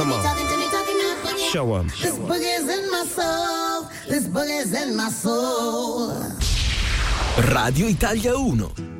Come on. Show 'em. This boogie's in my soul. This boogie's in my soul. Radio Italia 1.